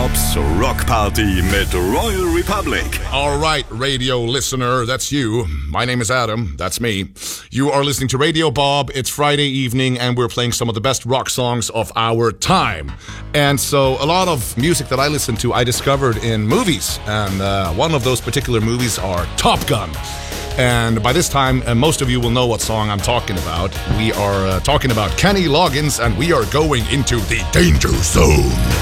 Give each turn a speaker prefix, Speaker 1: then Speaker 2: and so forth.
Speaker 1: Bobs Rock Party mit Royal Republic.
Speaker 2: All right, radio listener, that's you. My name is Adam, that's me. You are listening to Radio Bob. It's Friday evening, and we're playing some of the best rock songs of our time. And so a lot of music that I listen to, I discovered in movies. And one of those particular movies are Top Gun. And by this time, most of you will know what song I'm talking about. We are talking about Kenny Loggins, and we are going into the danger zone.